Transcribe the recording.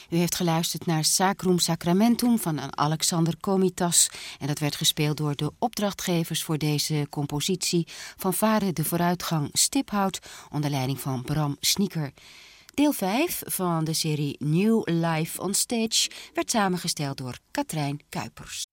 U heeft geluisterd naar Sacrum Sacramentum van Alexander Komitas. En dat werd gespeeld door de opdrachtgevers voor deze compositie: Fanfare de Vooruitgang Stiphout onder leiding van Bram Snieker. Deel 5 van de serie New Life on Stage werd samengesteld door Katrijn Kuipers.